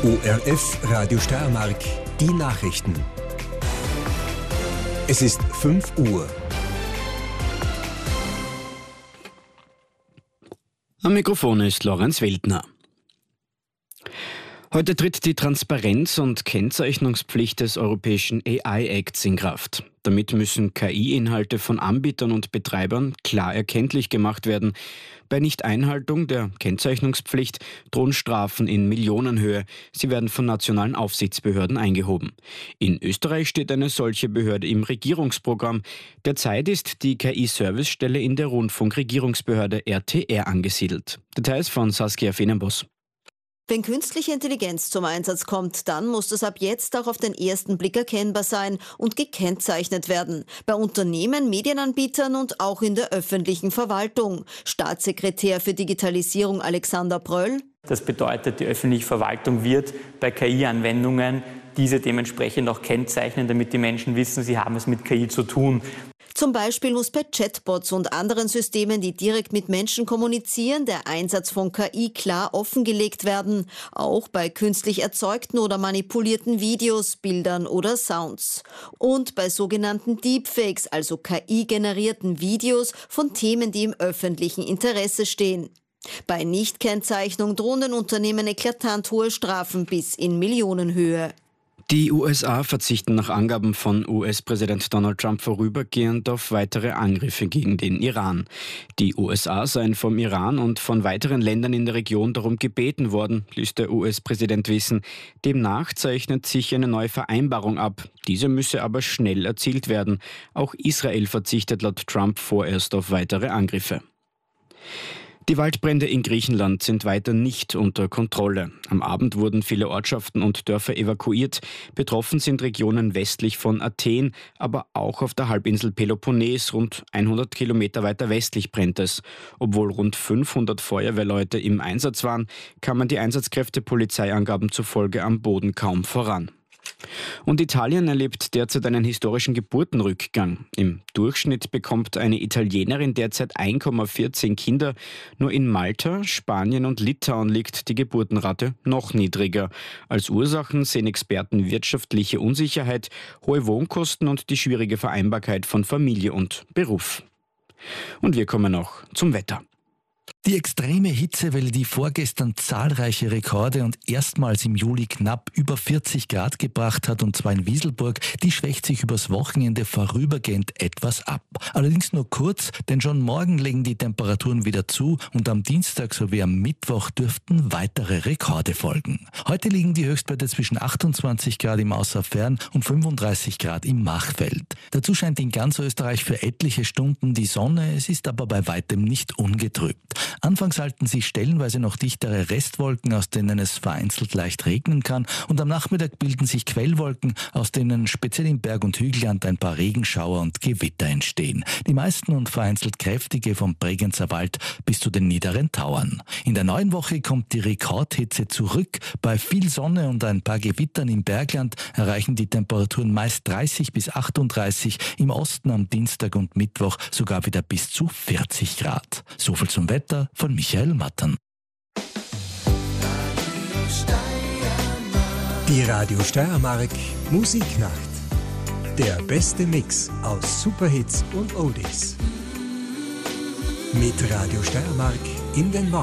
ORF Radio Steiermark, die Nachrichten. Es ist 5 Uhr. Am Mikrofon ist Lorenz Wildner. Heute tritt die Transparenz- und Kennzeichnungspflicht des Europäischen AI-Acts in Kraft. Damit müssen KI-Inhalte von Anbietern und Betreibern klar erkenntlich gemacht werden. Bei Nichteinhaltung der Kennzeichnungspflicht drohen Strafen in Millionenhöhe. Sie werden von nationalen Aufsichtsbehörden eingehoben. In Österreich steht eine solche Behörde im Regierungsprogramm. Derzeit ist die KI-Servicestelle in der Rundfunkregierungsbehörde RTR angesiedelt. Details von Saskia Fenenbos. Wenn künstliche Intelligenz zum Einsatz kommt, dann muss das ab jetzt auch auf den ersten Blick erkennbar sein und gekennzeichnet werden. Bei Unternehmen, Medienanbietern und auch in der öffentlichen Verwaltung. Staatssekretär für Digitalisierung Alexander Bröll. Das bedeutet, die öffentliche Verwaltung wird bei KI-Anwendungen diese dementsprechend auch kennzeichnen, damit die Menschen wissen, sie haben es mit KI zu tun. Zum Beispiel muss bei Chatbots und anderen Systemen, die direkt mit Menschen kommunizieren, der Einsatz von KI klar offengelegt werden. Auch bei künstlich erzeugten oder manipulierten Videos, Bildern oder Sounds. Und bei sogenannten Deepfakes, also KI-generierten Videos von Themen, die im öffentlichen Interesse stehen. Bei Nichtkennzeichnung drohen den Unternehmen eklatant hohe Strafen bis in Millionenhöhe. Die USA verzichten nach Angaben von US-Präsident Donald Trump vorübergehend auf weitere Angriffe gegen den Iran. Die USA seien vom Iran und von weiteren Ländern in der Region darum gebeten worden, ließ der US-Präsident wissen. Demnach zeichnet sich eine neue Vereinbarung ab. Diese müsse aber schnell erzielt werden. Auch Israel verzichtet laut Trump vorerst auf weitere Angriffe. Die Waldbrände in Griechenland sind weiter nicht unter Kontrolle. Am Abend wurden viele Ortschaften und Dörfer evakuiert. Betroffen sind Regionen westlich von Athen, aber auch auf der Halbinsel Peloponnes, rund 100 Kilometer weiter westlich brennt es. Obwohl rund 500 Feuerwehrleute im Einsatz waren, kamen die Einsatzkräfte Polizeiangaben zufolge am Boden kaum voran. Und Italien erlebt derzeit einen historischen Geburtenrückgang. Im Durchschnitt bekommt eine Italienerin derzeit 1,14 Kinder. Nur in Malta, Spanien und Litauen liegt die Geburtenrate noch niedriger. Als Ursachen sehen Experten wirtschaftliche Unsicherheit, hohe Wohnkosten und die schwierige Vereinbarkeit von Familie und Beruf. Und wir kommen noch zum Wetter. Die extreme Hitzewelle, die vorgestern zahlreiche Rekorde und erstmals im Juli knapp über 40 Grad gebracht hat, und zwar in Wieselburg, die schwächt sich übers Wochenende vorübergehend etwas ab. Allerdings nur kurz, denn schon morgen legen die Temperaturen wieder zu und am Dienstag sowie am Mittwoch dürften weitere Rekorde folgen. Heute liegen die Höchstwerte zwischen 28 Grad im Außerfern und 35 Grad im Machfeld. Dazu scheint in ganz Österreich für etliche Stunden die Sonne, es ist aber bei weitem nicht ungetrübt. Anfangs halten sich stellenweise noch dichtere Restwolken, aus denen es vereinzelt leicht regnen kann, und am Nachmittag bilden sich Quellwolken, aus denen speziell im Berg- und Hügelland ein paar Regenschauer und Gewitter entstehen. Die meisten und vereinzelt kräftige vom Bregenzer Wald bis zu den niederen Tauern. In der neuen Woche kommt die Rekordhitze zurück. Bei viel Sonne und ein paar Gewittern im Bergland erreichen die Temperaturen meist 30 bis 38, im Osten am Dienstag und Mittwoch sogar wieder bis zu 40 Grad. Soviel zum Wetter von Michael Mattern. Die Radio Steiermark Musiknacht. Der beste Mix aus Superhits und Oldies. Mit Radio Steiermark in den Morgen.